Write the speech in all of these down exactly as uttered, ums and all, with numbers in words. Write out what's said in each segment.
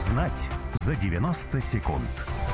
Узнать за девяносто секунд.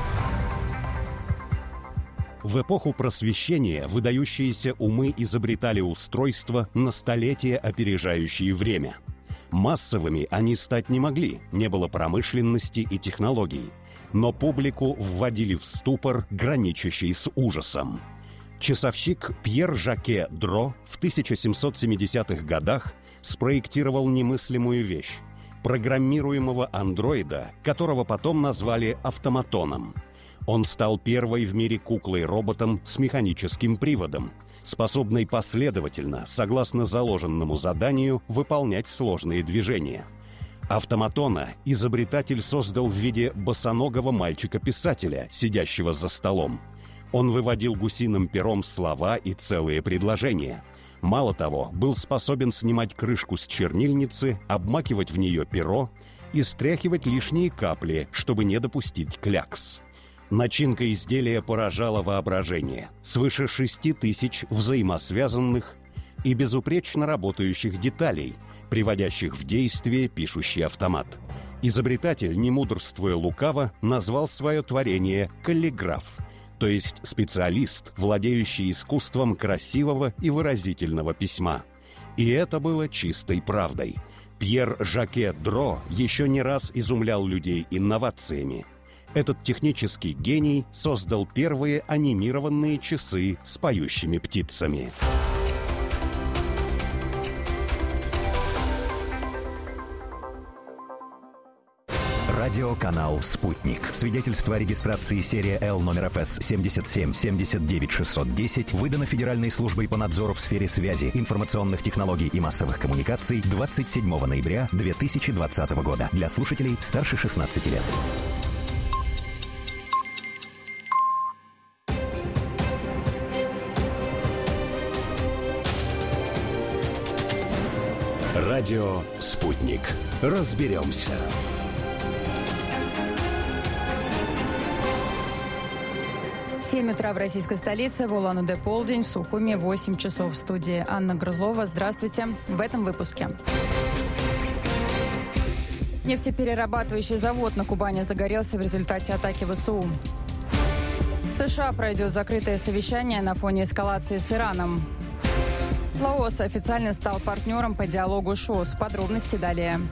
В эпоху Просвещения выдающиеся умы изобретали устройства, на столетия опережающие время. Массовыми они стать не могли, не было промышленности и технологий. Но публику вводили в ступор, граничащий с ужасом. Часовщик Пьер Жаке Дро в тысяча семьсот семидесятых годах спроектировал немыслимую вещь – программируемого андроида, которого потом назвали автоматоном. Он стал первой в мире куклой-роботом с механическим приводом, способной последовательно, согласно заложенному заданию, выполнять сложные движения. Автоматона изобретатель создал в виде босоногого мальчика-писателя, сидящего за столом. Он выводил гусиным пером слова и целые предложения. Мало того, был способен снимать крышку с чернильницы, обмакивать в нее перо и стряхивать лишние капли, чтобы не допустить клякс. Начинка изделия поражала воображение. Свыше шести тысяч взаимосвязанных и безупречно работающих деталей, приводящих в действие пишущий автомат. Изобретатель, не мудрствуя лукаво, назвал свое творение «каллиграф», то есть специалист, владеющий искусством красивого и выразительного письма. И это было чистой правдой. Пьер Жаке Дро еще не раз изумлял людей инновациями. Этот технический гений создал первые анимированные часы с поющими птицами. Радиоканал «Спутник». Свидетельство о регистрации серия Л номер эф эс семьдесят семь семьдесят девять шестьсот десять выдано Федеральной службой по надзору в сфере связи, информационных технологий и массовых коммуникаций двадцать седьмого ноября две тысячи двадцатого года. Для слушателей старше шестнадцати лет. Радио «Спутник». Разберемся. семь утра в российской столице, в Улан-Удэ полдень, в Сухуме восемь часов. В студии Анна Грызлова. Здравствуйте. В этом выпуске. Нефтеперерабатывающий завод на Кубани загорелся в результате атаки вэ эс у. В США пройдет закрытое совещание на фоне эскалации с Ираном. Лаос официально стал партнером по диалогу ШОС. Подробности далее.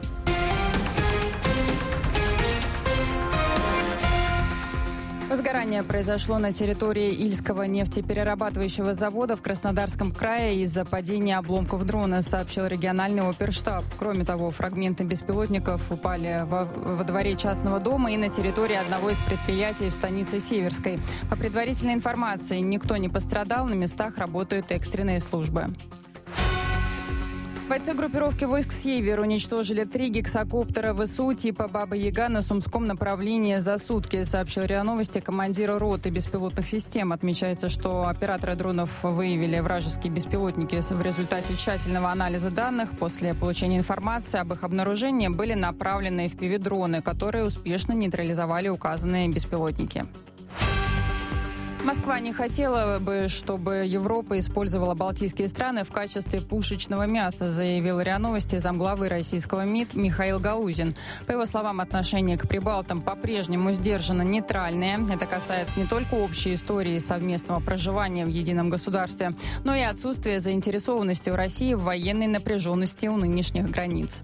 Возгорание произошло на территории Ильского нефтеперерабатывающего завода в Краснодарском крае из-за падения обломков дрона, сообщил региональный оперштаб. Кроме того, фрагменты беспилотников упали во, во дворе частного дома и на территории одного из предприятий в станице Северской. По предварительной информации, никто не пострадал, на местах работают экстренные службы. Бойцы группировки войск «Север» уничтожили три гексакоптера вэ эс у типа «Баба-Яга» на Сумском направлении за сутки, сообщил РИА Новости командир роты беспилотных систем. Отмечается, что операторы дронов выявили вражеские беспилотники в результате тщательного анализа данных. После получения информации об их обнаружении были направлены эф пи ви-дроны, которые успешно нейтрализовали указанные беспилотники. Москва не хотела бы, чтобы Европа использовала балтийские страны в качестве пушечного мяса, заявил РИА Новости замглавы российского МИД Михаил Галузин. По его словам, отношение к прибалтам по-прежнему сдержанно нейтральное. Это касается не только общей истории совместного проживания в едином государстве, но и отсутствия заинтересованности у России в военной напряженности у нынешних границ.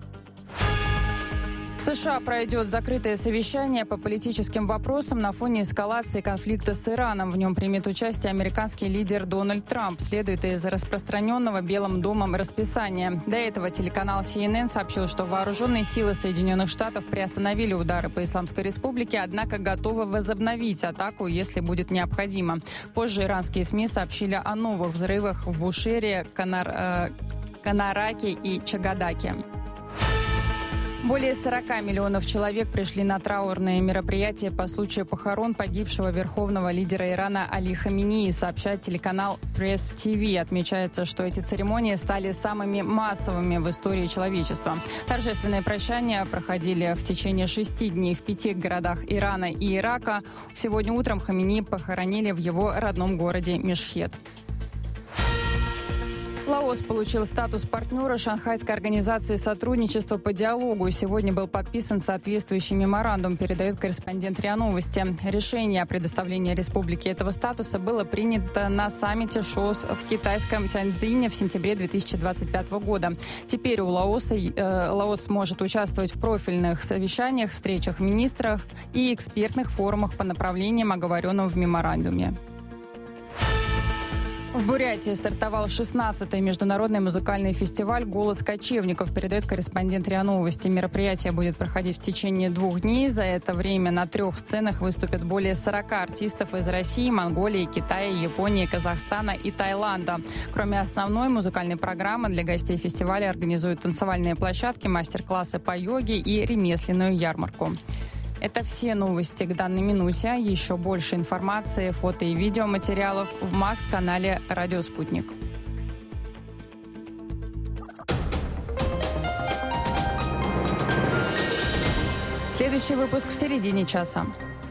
В США пройдет закрытое совещание по политическим вопросам на фоне эскалации конфликта с Ираном. В нем примет участие американский лидер Дональд Трамп. Следует из распространенного Белым домом расписания. До этого телеканал си эн эн сообщил, что вооруженные силы Соединенных Штатов приостановили удары по Исламской Республике, однако готовы возобновить атаку, если будет необходимо. Позже иранские СМИ сообщили о новых взрывах в Бушере, Канар... э... Канараке и Чагадаке. Более сорока миллионов человек пришли на траурные мероприятия по случаю похорон погибшего верховного лидера Ирана Али Хаминеи, сообщает телеканал Press ти ви. Отмечается, что эти церемонии стали самыми массовыми в истории человечества. Торжественные прощания проходили в течение шести дней в пяти городах Ирана и Ирака. Сегодня утром Хаминеи похоронили в его родном городе Мешхед. Лаос получил статус партнера Шанхайской организации сотрудничества по диалогу. Сегодня был подписан соответствующий меморандум, передает корреспондент РИА Новости. Решение о предоставлении республике этого статуса было принято на саммите ШОС в китайском Тяньцзине в сентябре две тысячи двадцать пятого года. Теперь у Лаоса, э, Лаос сможет участвовать в профильных совещаниях, встречах министров и экспертных форумах по направлениям, оговоренным в меморандуме. В Бурятии стартовал шестнадцатый международный музыкальный фестиваль «Голос кочевников», передает корреспондент РИА Новости. Мероприятие будет проходить в течение двух дней. За это время на трех сценах выступят более сорока артистов из России, Монголии, Китая, Японии, Казахстана и Таиланда. Кроме основной музыкальной программы, для гостей фестиваля организуют танцевальные площадки, мастер-классы по йоге и ремесленную ярмарку. Это все новости к данной минуте. Еще больше информации, фото и видеоматериалов в Макс-канале «Радио Спутник». Следующий выпуск в середине часа.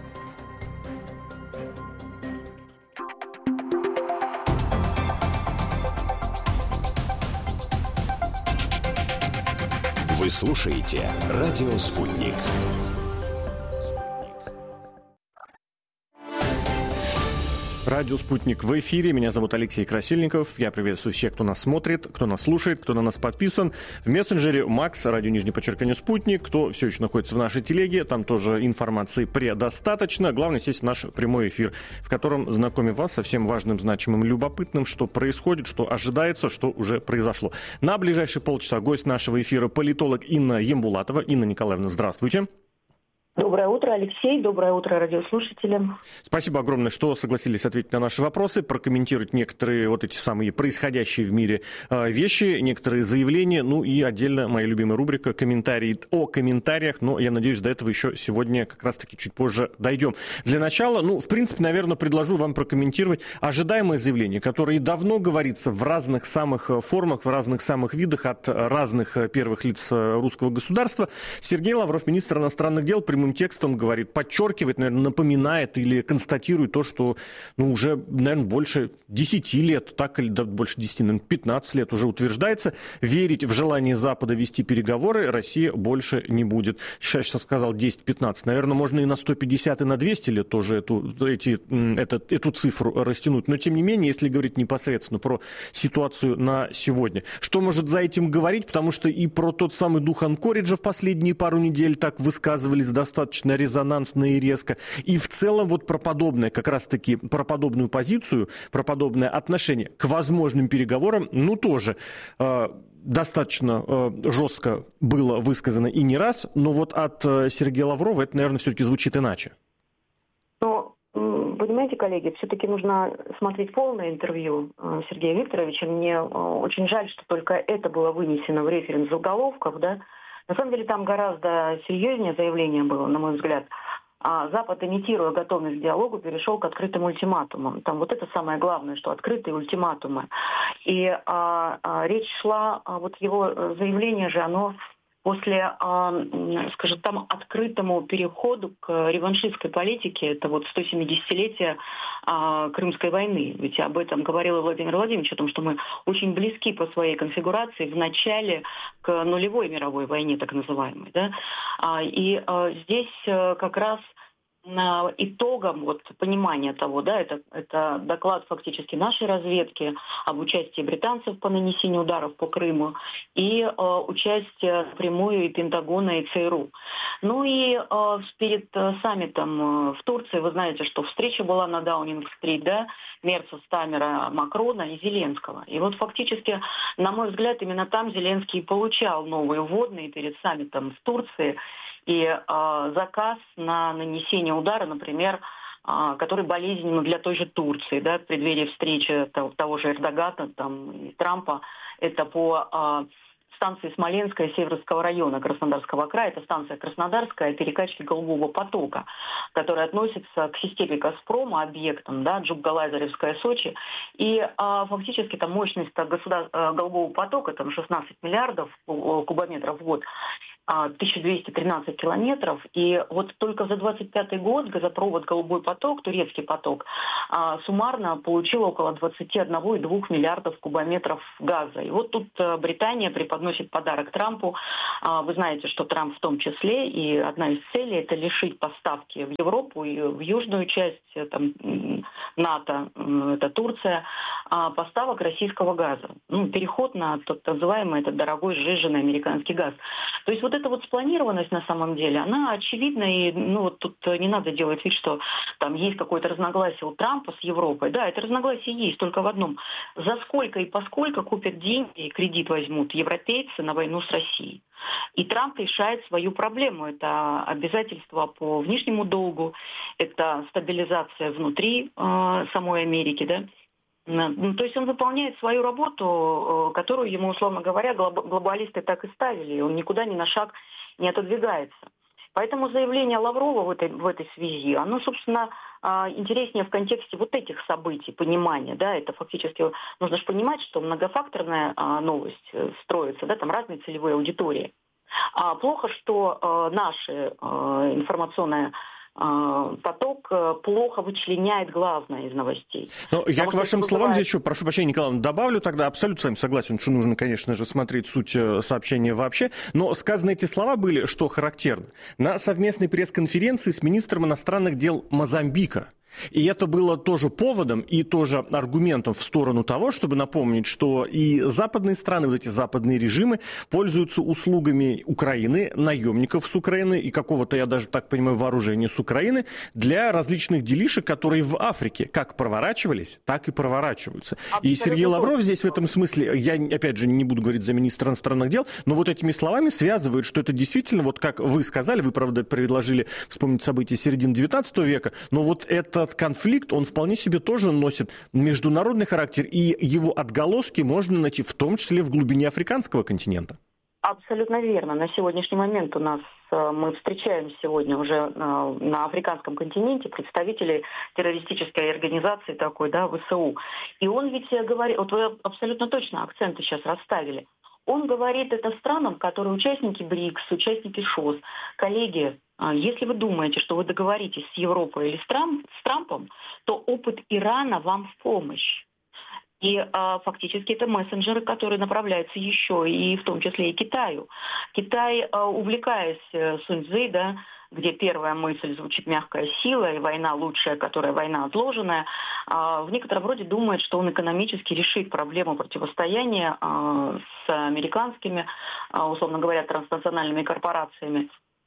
Вы слушаете «Радио Спутник». Радио «Спутник» в эфире. Меня зовут Алексей Красильников. Я приветствую всех, кто нас смотрит, кто нас слушает, кто на нас подписан. В мессенджере Макс, радио нижнее подчеркивание «Спутник». Кто все еще находится в нашей телеге, там тоже информации предостаточно. Главное, естественно, наш прямой эфир, в котором знакомим вас со всем важным, значимым и любопытным, что происходит, что ожидается, что уже произошло. На ближайшие полчаса гость нашего эфира — политолог Инна Ембулатова. Инна Николаевна, здравствуйте. Доброе утро, Алексей. Доброе утро радиослушателям. Спасибо огромное, что согласились ответить на наши вопросы, прокомментировать некоторые вот эти самые происходящие в мире э, вещи, некоторые заявления, ну и отдельно моя любимая рубрика «Комментарии о комментариях», но я надеюсь, до этого еще сегодня как раз-таки чуть позже дойдем. Для начала, ну, в принципе, наверное, предложу вам прокомментировать ожидаемое заявление, которое давно говорится в разных самых формах, в разных самых видах от разных первых лиц русского государства. Сергей Лавров, министр иностранных дел, прямым текстом говорит, подчеркивает, наверное, напоминает или констатирует то, что ну, уже, наверное, больше десяти лет, так или да, больше десяти, наверное, пятнадцать лет уже утверждается, верить в желание Запада вести переговоры Россия больше не будет. Сейчас сказал десять-пятнадцать, наверное, можно и на сто пятьдесят, и на двести лет тоже эту, эти, этот, эту цифру растянуть. Но, тем не менее, если говорить непосредственно про ситуацию на сегодня, что может за этим говорить, потому что и про тот самый дух Анкориджа в последние пару недель так высказывались достаточно достаточно резонансно и резко. И в целом вот про подобное, как раз-таки про подобную позицию, про подобное отношение к возможным переговорам, ну тоже э, достаточно э, жестко было высказано и не раз, но вот от э, Сергея Лаврова это, наверное, все-таки звучит иначе. Ну, понимаете, коллеги, все-таки нужно смотреть полное интервью Сергея Викторовича. Мне очень жаль, что только это было вынесено в референс заголовков, да. На самом деле там гораздо серьезнее заявление было, на мой взгляд. А Запад, имитируя готовность к диалогу, перешел к открытым ультиматумам. Там вот это самое главное, что открытые ультиматумы. И а, а, речь шла, а вот его заявление же, оно после, а, скажем, там открытому переходу к реваншистской политике, это вот сто семидесятилетие а, Крымской войны. Ведь об этом говорил Владимир Владимирович, о том, что мы очень близки по своей конфигурации в начале к нулевой мировой войне, так называемой. Да? А, и а, здесь а, как раз итогом вот, понимания того, да, это, это доклад фактически нашей разведки об участии британцев по нанесению ударов по Крыму и э, участие напрямую и Пентагона, и ЦРУ. Ну и э, перед э, саммитом э, в Турции, вы знаете, что встреча была на Даунинг-стрит, да, Мерца, Стаммера, Макрона и Зеленского. И вот фактически, на мой взгляд, именно там Зеленский получал новые вводные перед саммитом в Турции. И э, заказ на нанесение удара, например, э, который болезненен для той же Турции, да, в преддверии встречи того, того же Эрдогана там, и Трампа, это по э, станции Смоленская Северского района Краснодарского края, это станция Краснодарская, перекачки Голубого потока, которая относится к системе Газпрома, объектам, да, Джуб-Галайзеревская, Сочи. И а, фактически там мощность государ... Голубого потока, там шестнадцать миллиардов кубометров в год. тысяча двести тринадцать километров, и вот только за двадцать пятый год газопровод «Голубой поток», турецкий поток, суммарно получил около двадцать один и два миллиардов кубометров газа. И вот тут Британия преподносит подарок Трампу. Вы знаете, что Трамп в том числе, и одна из целей – это лишить поставки в Европу и в южную часть там, НАТО, это Турция, поставок российского газа. Ну, переход на тот называемый этот дорогой сжиженный американский газ. То есть вот эта вот спланированность на самом деле, она очевидна, и ну вот тут не надо делать вид, что там есть какое-то разногласие у Трампа с Европой. Да, это разногласие есть, только в одном. За сколько и поскольку купят деньги и кредит возьмут европейцы на войну с Россией. И Трамп решает свою проблему. Это обязательства по внешнему долгу, это стабилизация внутри э, самой Америки, да. Ну, то есть он выполняет свою работу, которую ему, условно говоря, глобалисты так и ставили. Он никуда ни на шаг не отодвигается. Поэтому заявление Лаврова в этой, в этой связи, оно, собственно, интереснее в контексте вот этих событий, понимания. Да, это фактически, нужно же понимать, что многофакторная новость строится, да, там разные целевые аудитории. А плохо, что наша информационная поток плохо вычленяет главное из новостей. Но я к вашим словам бывает... здесь еще, прошу прощения, Николай, добавлю тогда, абсолютно с вами согласен, что нужно, конечно же, смотреть суть сообщения вообще, но сказаны эти слова были, что характерно, на совместной пресс-конференции с министром иностранных дел Мозамбика. И это было тоже поводом и тоже аргументом в сторону того, чтобы напомнить, что и западные страны, вот эти западные режимы, пользуются услугами Украины, наемников с Украины и какого-то, я даже так понимаю, вооружения с Украины для различных делишек, которые в Африке как проворачивались, так и проворачиваются. Абсолютно. И Сергей Лавров здесь в этом смысле, я опять же не буду говорить за министра иностранных дел, но вот этими словами связывают, что это действительно, вот как вы сказали, вы, правда, предложили вспомнить события середины девятнадцатого века, но вот это Этот конфликт, он вполне себе тоже носит международный характер, и его отголоски можно найти в том числе в глубине африканского континента. Абсолютно верно. На сегодняшний момент у нас мы встречаем сегодня уже на африканском континенте представителей террористической организации такой, да, ВСУ. И он ведь говорит, вот вы абсолютно точно акценты сейчас расставили. Он говорит это странам, которые участники БРИКС, участники ШОС. Коллеги, если вы думаете, что вы договоритесь с Европой или с, Трамп, с Трампом, то опыт Ирана вам в помощь. И а, фактически это мессенджеры, которые направляются еще и в том числе и Китаю. Китай, а, увлекаясь Сунь-Цзы, да, где первая мысль звучит «мягкая сила» и «война лучшая, которая война отложенная», в некотором роде думает, что он экономически решит проблему противостояния с американскими, условно говоря, транснациональными корпорациями.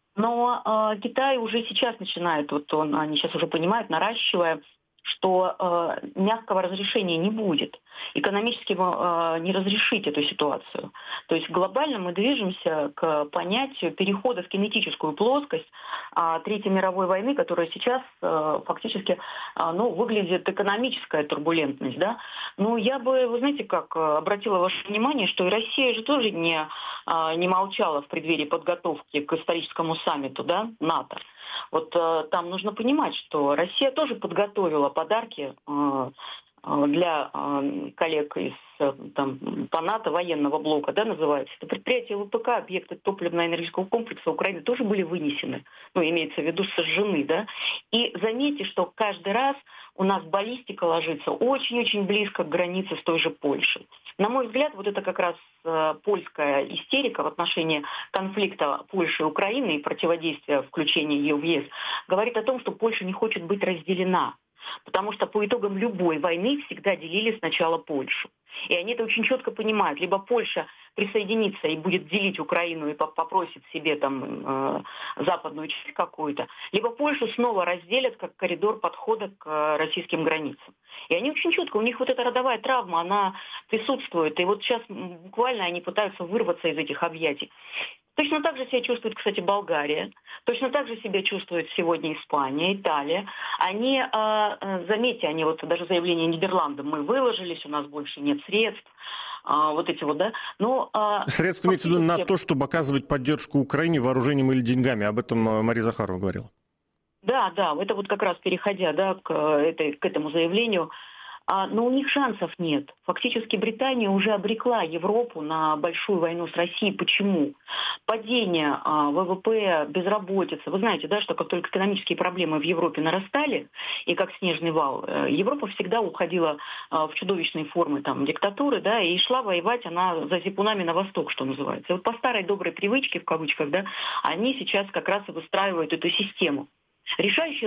Но Китай уже сейчас начинает, вот он, они сейчас уже понимают, наращивая, что э, мягкого разрешения не будет. Экономически э, не разрешить эту ситуацию. То есть глобально мы движемся к понятию перехода в кинетическую плоскость э, Третьей мировой войны, которая сейчас э, фактически э, ну, выглядит экономическая турбулентность. Да? Ну, я бы, вы знаете, как обратила ваше внимание, что и Россия же тоже не, э, не молчала в преддверии подготовки к историческому саммиту, да, НАТО. Вот э, там нужно понимать, что Россия тоже подготовила подарки э, для э, коллег из э, там, по НАТО, военного блока, да, называется. Это предприятие ВПК, объекты топливно-энергетического комплекса Украины тоже были вынесены, ну, имеется в виду сожжены, да. И заметьте, что каждый раз у нас баллистика ложится очень-очень близко к границе с той же Польшей. На мой взгляд, вот это как раз э, польская истерика в отношении конфликта Польши и Украины и противодействия включения ее в ЕС говорит о том, что Польша не хочет быть разделена. Потому что по итогам любой войны всегда делили сначала Польшу. И они это очень четко понимают. Либо Польша присоединится и будет делить Украину и попросит себе там э, западную часть какую-то, либо Польшу снова разделят как коридор подхода к российским границам. И они очень четко, у них вот эта родовая травма, она присутствует. И вот сейчас буквально они пытаются вырваться из этих объятий. Точно так же себя чувствует, кстати, Болгария. Точно так же себя чувствует сегодня Испания, Италия. Они, заметьте, они вот даже заявление Нидерландов, мы выложились, у нас больше нет средств. Вот эти вот, да. Но, средств имеется в виду на то, чтобы оказывать поддержку Украине вооружением или деньгами. Об этом Мария Захарова говорила. Да, да, это вот как раз переходя, да, к, этой, к этому заявлению. А, но у них шансов нет. Фактически Британия уже обрекла Европу на большую войну с Россией. Почему? Падение а, ВВП, безработица. Вы знаете, да, что как только экономические проблемы в Европе нарастали, и как снежный вал, Европа всегда уходила а, в чудовищные формы там, диктатуры, да, и шла воевать она за зипунами на восток, что называется. И вот по старой доброй привычке, в кавычках, да, они сейчас как раз и выстраивают эту систему. Решающий